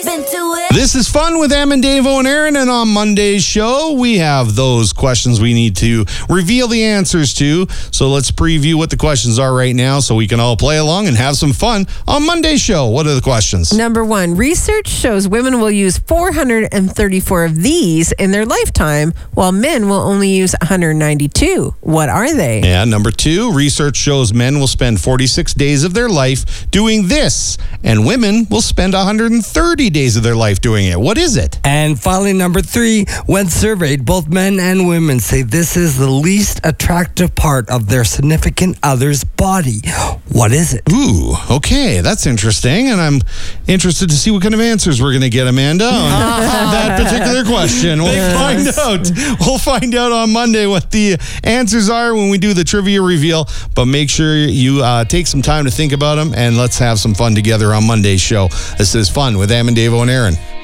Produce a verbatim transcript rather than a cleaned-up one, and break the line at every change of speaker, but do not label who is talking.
This is Fun with Em and Davo and Aaron, and on Monday's show, we have those questions we need to reveal the answers to. So let's preview what the questions are right now so we can all play along and have some fun on Monday's show. What are the questions?
Number one, research shows women will use four hundred thirty-four of these in their lifetime, while men will only use one hundred ninety-two. What are they?
Yeah, number two, research shows men will spend forty-six days of their life doing this, and women will spend one hundred thirty days of their life doing it. What is it?
And finally, number three, when surveyed, both men and women say this is the least attractive part of their significant other's body. What is it?
Ooh, okay, that's interesting, and I'm interested to see what kind of answers we're going to get, Amanda, on that particular question. We'll find out. We'll find out on Monday what the answers are when we do the trivia reveal, but make sure you uh, take some time to think about them, and let's have some fun together on Monday's show. This is Fun with Em and Davo and Aaron.